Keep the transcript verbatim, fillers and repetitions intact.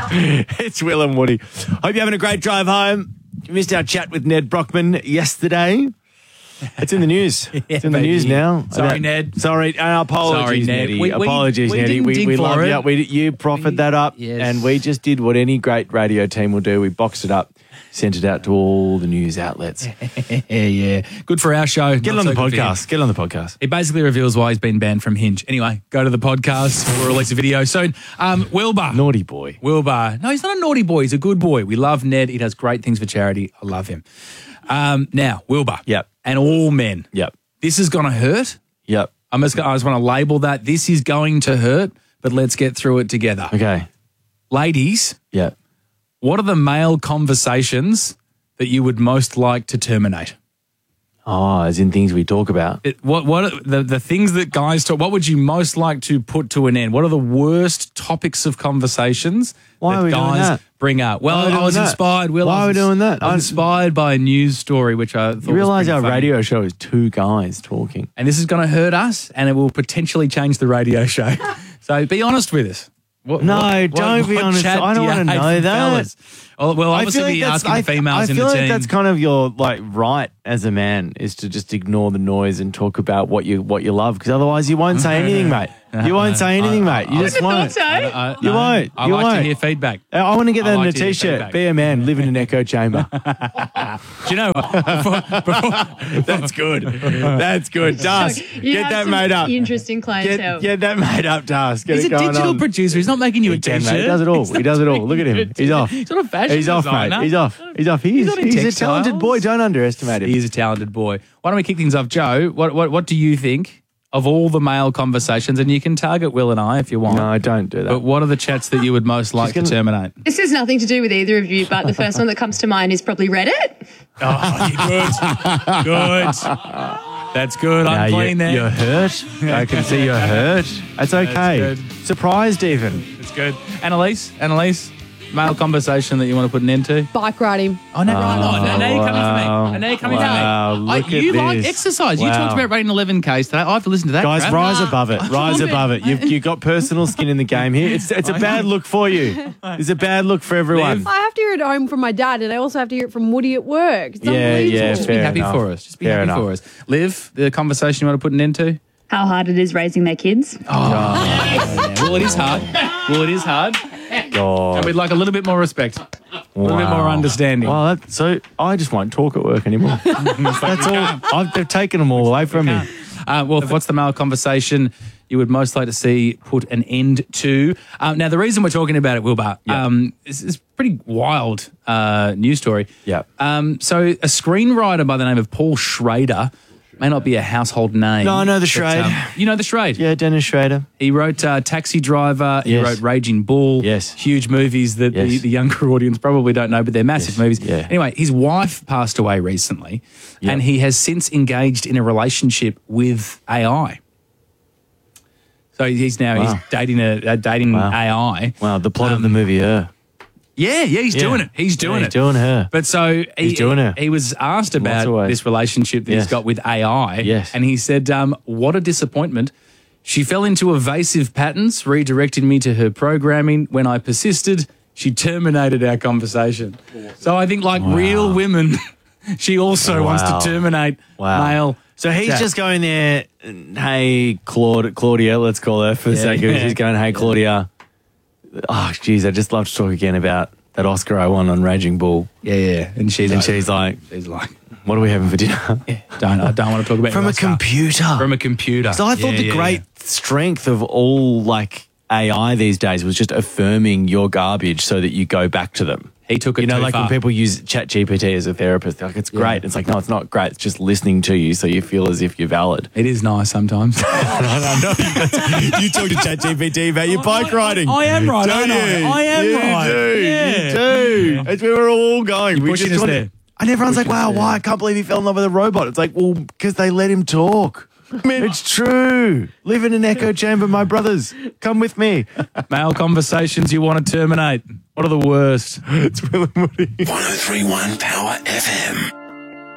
It's Will and Woody. Hope you're having a great drive home. You missed our chat with Ned Brockman yesterday. It's in the news. Yeah, it's in the baby. news now. Sorry, About, Ned. Sorry, uh, apologies, Sorry, Ned. Neddy. We- we- apologies, we Neddy. didn't We, dig we for love it. you. We, you proffered We- that up, yes. and we just did what any great radio team will do. We boxed it up, sent it out to all the news outlets. yeah, yeah. Good for our show. Get it Not on the so good for him. podcast. Get it on the podcast. It basically reveals why he's been banned from Hinge. Anyway, go to the podcast. We'll release a video soon. Um, Wilbur. Naughty boy. Wilbur. No, he's not a naughty boy. He's a good boy. We love Ned. He does great things for charity. I love him. Um, now, Wilbur. Yep. And all men. Yep. This is going to hurt. Yep. I'm just, I just want to label that. This is going to hurt, but let's get through it together. Okay. Ladies, Yep. what are the male conversations that you would most like to terminate? Oh, as in things we talk about. It, what what are the the things that guys talk? What would you most like to put to an end? What are the worst topics of conversations Why that are we doing guys that? bring up? Why are Well, we I doing was that? inspired. Will, Why I are we was- doing that? I was I- inspired by a news story which I thought You realise was our pretty funny. radio show is two guys talking. and this is going to hurt us, and it will potentially change the radio show. So be honest with us. What, No, what- don't what- be what honest. chat I don't do you wanna hate know from that. fellas? Well, well, obviously be asking the females I in feel the like team. that's kind of your like right as a man is to just ignore the noise and talk about what you what you love because otherwise you won't say anything, mate. You won't say anything, mate. You just won't. I- You no, won't. I You like to won't. hear feedback. I I want to get I that like in a to hear t-shirt. feedback. Be a man, live in an echo chamber. Do you know what? Before, before, That's good. That's good. Das, You get have that some made up. Interesting clientele. Get, get that made up, Das. Get he's it a going digital on. producer. He's not making you a He can, t-shirt. mate. He does it all. He's He not does it all. making Look at you him. a He's off. He's not a fashion He's off, designer. mate. He's off. He's off. He's, He's not in he's a textiles. talented boy. Don't underestimate him. He is a talented boy. Why don't we kick things off, Joe? What what what do you think of all the male conversations? And you can target Will and I if you want. No, don't do that. But what are the chats that you would most like gonna- to terminate? This has nothing to do with either of you, but the first one that comes to mind is probably Reddit. Oh, good, good. That's good. No, I'm you- clean there. You're hurt. I can see you're hurt. That's okay. good. Surprised even. It's good. Annalise, Annalise, male conversation that you want to put an end to? Bike riding. Oh, no, right. Oh, now, now you're coming wow. for me. Now you're coming Wow, for me. look I, you at like this. exercise. You Wow. talked about running eleven Ks today. I have to listen to that. Guys, crap. rise above it. Rise love it. above it. You've, you've got personal skin in the game here. It's it's a bad look for you. It's a bad look for everyone. I have to hear it at home from my dad, and I also have to hear it from Woody at work. It's Yeah, unbelievable. yeah, Just be fair happy enough. for us. Just be Fair happy enough. for us. Liv, the conversation you want to put an end to? How hard it is raising their kids. Yeah, well, it is hard. Well, it is hard. God. And we'd like a little bit more respect. A little bit Wow. more understanding. Well, that, so I just won't talk at work anymore. That's all. I've, they've taken them all away from me. Uh, well, what's the male conversation you would most like to see put an end to? Um, now, the reason we're talking about it, Wilbur, Yeah. um, is, is a pretty wild uh, news story. Yeah. Um, so, a screenwriter by the name of Paul Schrader may not be a household name. No, I know the but, Schrade. um, you know the Schrade? Yeah, Dennis Schrader. He wrote uh, Taxi Driver. He Yes. wrote Raging Bull. Yes. Huge movies that the, Yes. the younger audience probably don't know, but they're massive Yes. movies. Yeah. Anyway, his wife passed away recently, Yeah. and he has since engaged in a relationship with A I. So he's now Wow. he's dating a uh, dating Wow. A I. Wow, the plot of Um, the movie, Her. Yeah, yeah, he's Yeah. doing it. He's doing Yeah, it. he's doing Her. But so he, He's doing it. he was asked Lots about of ways. this relationship that Yes. he's got with A I. Yes. And he said, um, what a disappointment. She fell into evasive patterns, redirecting me to her programming. When I persisted, she terminated our conversation. So I think, like real women, she also wants Wow. to terminate Wow. male. So he's chat. just going there, hey, Claude, Claudia, let's call her for the Yeah. sake of it. He's going, hey, Claudia. Oh, geez, I'd just love to talk again about that Oscar I won on Raging Bull. Yeah, yeah. And she's And like, she's like, she's like, what are we having for dinner? don't, I don't want to talk about From your a Oscar. computer. From a computer. So I thought Yeah, the yeah, great yeah. strength of all like A I these days was just affirming your garbage so that you go back to them. He took it You know, too like far. when people use ChatGPT as a therapist, they're like, it's great. Yeah. It's like, no, it's not great. It's just listening to you so you feel as if you're valid. It is nice sometimes. You talk to ChatGPT about your bike riding. I am right, Don't aren't I? you? I am you right. Do. Yeah. You do. That's where we're all going. We pushing just us want- there. And everyone's like, Pushing us wow, there. why? I can't believe he fell in love with a robot. It's like, well, because they let him talk. It's true. Live in an echo chamber, my brothers. Come with me. Male conversations you want to terminate. What are the worst? It's Will and Woody. one oh three point one Power F M.